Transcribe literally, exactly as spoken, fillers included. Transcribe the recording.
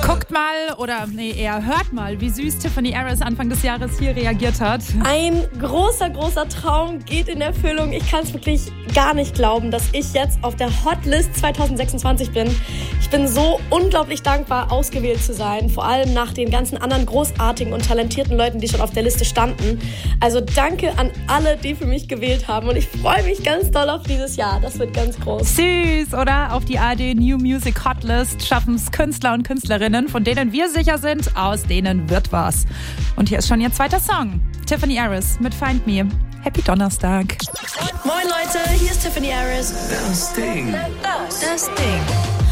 Guckt mal oder nee, eher hört mal, wie süß Tiffany Harris Anfang des Jahres hier reagiert hat. Ein großer, großer Traum geht in Erfüllung. Ich kann es wirklich gar nicht glauben, dass ich jetzt auf der Hotlist zwanzig sechsundzwanzig bin. Ich bin so unglaublich dankbar, ausgewählt zu sein. Vor allem nach den ganzen anderen großartigen und talentierten Leuten, die schon auf der Liste standen. Also danke an alle, die für mich gewählt haben. Und ich freue mich ganz doll auf dieses Jahr. Das wird ganz groß. Süß, oder? Auf die A R D New Music Hotlist schaffen es Künstler und Künstlerinnen, von denen wir sicher sind, aus denen wird was. Und hier ist schon ihr zweiter Song. Tiffany Harris mit Find Me. Happy Donnerstag. Moin Leute, hier ist Tiffany Harris. Das Ding. Das Ding.